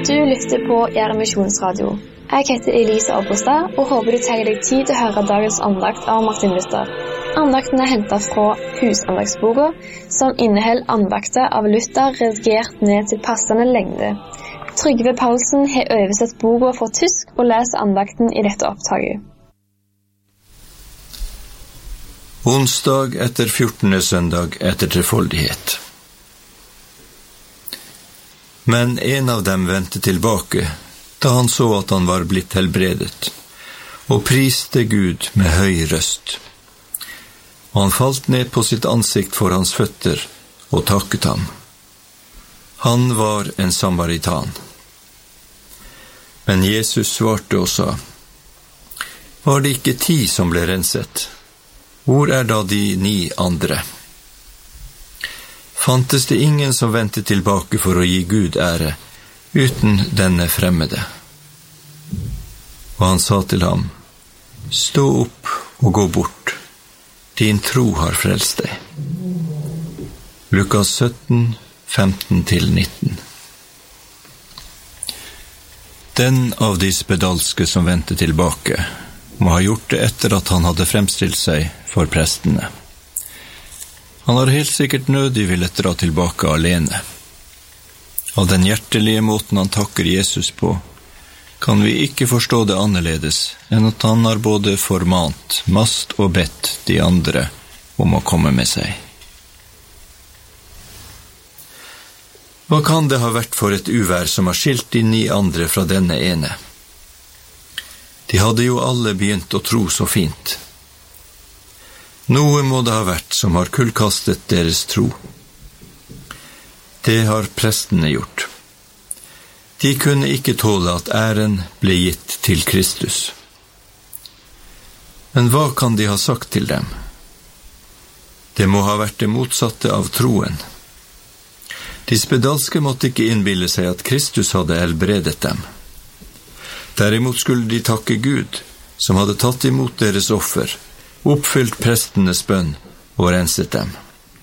Du lytter på Gjerde Misjonsradio. Jeg heter Elise Abrostad og håper du tar deg tid til å høre dagens andakt av Martin Luther. Andakten hentet fra Husandagsboka, som inneholder andakter av Luther redigert ned til passende lengde. Trygve Paulsen har oversett boka fra tysk og leser andakten i dette opptaket. Onsdag etter 14. søndag etter trefoldighet. Men en av dem vendte tilbake, da han så at han var blitt helbredet, og priste Gud med høy røst. Og han falt ned på sitt ansikt for hans føtter og takket ham. Han var en samaritan. Men Jesus svarte og sa, «Var det ikke 10 som ble renset? Hvor er da de 9 andre? Fantes det ingen som vendte tilbake for å gi Gud ære, uten denne fremmede?» Og han sa til ham, «Stå opp og gå bort. Din tro har frelst deg.» Lukas 17, 15-19. Den av de spedalske som vendte tilbake, må ha gjort det etter at han hadde fremstilt seg for prestene. Han har helt sikkert nødig villet dra tilbake alene. Av den hjertelige måten han takker Jesus på, kan vi ikke forstå det annerledes enn at han har både formant, mast og bedt de andre om å komme med seg. Hva kan det ha vært for et uvær som har skilt de 9 andre fra denne ene? De hadde jo alle begynt å tro så fint. Noe må det ha vært som har kullkastet deres tro. Det har prestene gjort. De kunne ikke tåle at æren ble gitt til Kristus. Men hva kan de ha sagt til dem? Det må ha vært det motsatte av troen. De spedalske måtte ikke innbille seg at Kristus hadde helbredet dem. Derimot skulle de takke Gud, som hadde tatt imot deres offer, oppfylt prestenes bønn og renset dem.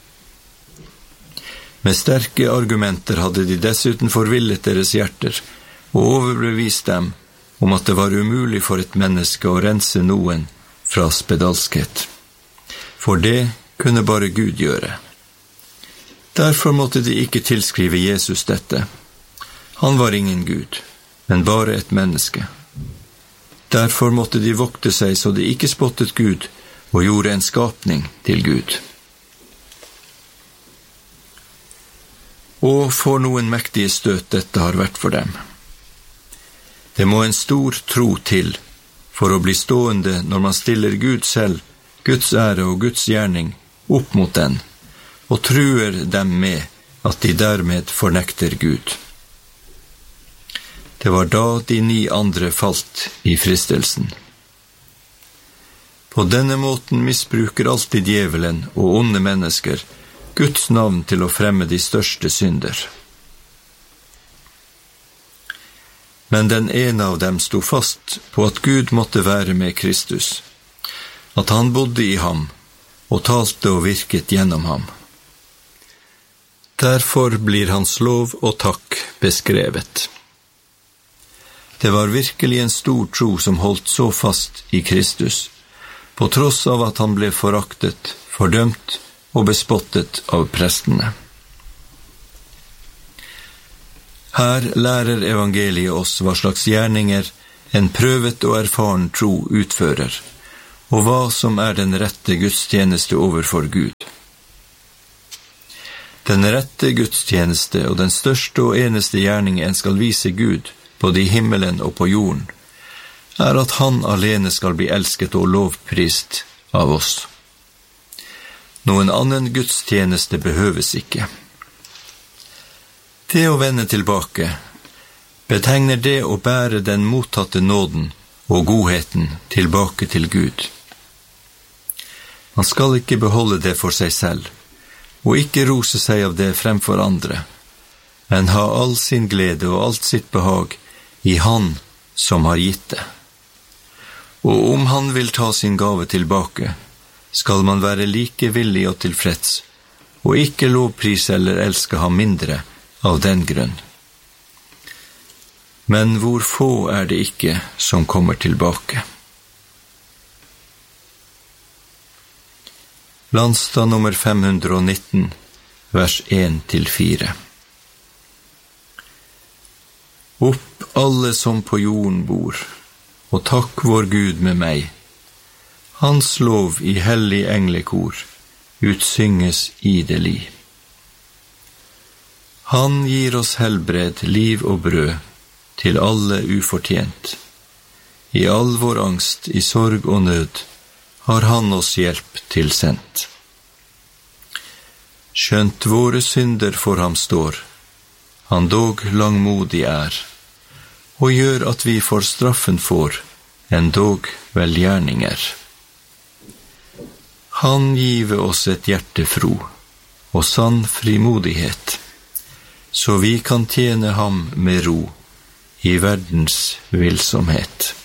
Med sterke argumenter hadde de dessuten forvillet deres hjerter og overbevist dem om at det var umulig for et menneske å rense noen fra spedalskhet. For det kunne bare Gud gjøre. Derfor måtte de ikke tilskrive Jesus dette. Han var ingen Gud, men bare et menneske. Derfor måtte de vokte seg så de ikke spottet Gud og gjorde en skapning til Gud. Og for noen mektige støt dette har vært for dem. Det må en stor tro til for å bli stående når man stiller Gud selv, Guds ære og Guds gjerning opp mot den, og truer dem med at de dermed fornekter Gud. Det var da de 9 andre falt i fristelsen. På denne måten misbruker alltid djevelen og onde mennesker Guds navn til å fremme de største synder. Men den ene av dem sto fast på at Gud måtte være med Kristus, at han bodde i ham og talte og virket gjennom ham. Derfor blir hans lov og takk beskrevet. Det var virkelig en stor tro som holdt så fast i Kristus, på tross av at han ble foraktet, fordømt og bespottet av prestene. Her lærer evangeliet oss hva slags gjerninger en prøvet og erfaren tro utfører, og hva som er den rette gudstjeneste overfor Gud. Den rette gudstjeneste og den største og eneste gjerning en skal vise Gud, både i himmelen og på jorden, er at han alene skal bli elsket og lovprist av oss. Noen annen gudstjeneste behøves ikke. Det å vende tilbake betegner det å bære den mottatte nåden og godheten tilbake til Gud. Man skal ikke beholde det for seg selv, og ikke rose seg av det fremfor andre, men ha all sin glede og alt sitt behag i Han som har gitt det. Og om han vil ta sin gave tilbake, skal man være like villig og tilfreds, og ikke lovprise eller elske ham mindre av den grunn. Men hvor få det ikke som kommer tilbake. Landstad nummer 519, vers 1-4. Opp alle som på jorden bor, og takk vår Gud med meg. Hans lov i hellig englekor utsynges idelig. Han gir oss helbred, liv og brød, til alle ufortjent. I all vår angst, i sorg og nød, har han oss hjelp tilsendt. Skjønt våre synder for ham står, han dog langmodig og gjør at vi for straffen får, endog velgjerninger. Han give oss et hjerte fro, og sann frimodighet, så vi kan tjene ham med ro i verdens vilsomhet.